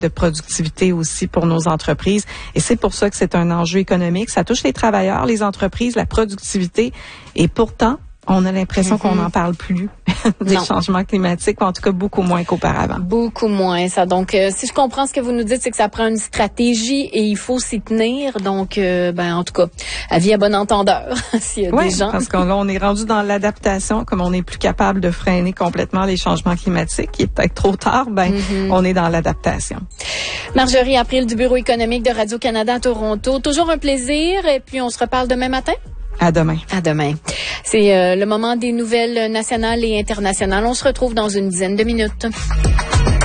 de productivité aussi pour nos entreprises. Et c'est pour ça que c'est un enjeu économique. Ça touche les travailleurs, les entreprises, la productivité. Et pourtant, on a l'impression qu'on n'en parle plus des changements climatiques, ou en tout cas beaucoup moins qu'auparavant. Beaucoup moins, ça. Donc, si je comprends ce que vous nous dites, c'est que ça prend une stratégie et il faut s'y tenir. Donc, en tout cas, avis à bon entendeur, s'il y a des gens. Parce qu'on est rendu dans l'adaptation, comme on n'est plus capable de freiner complètement les changements climatiques, il est peut-être trop tard, on est dans l'adaptation. Marjorie April du Bureau économique de Radio-Canada à Toronto. Toujours un plaisir et puis on se reparle demain matin. À demain. À demain. C'est le moment des nouvelles nationales et internationales. On se retrouve dans une dizaine de minutes.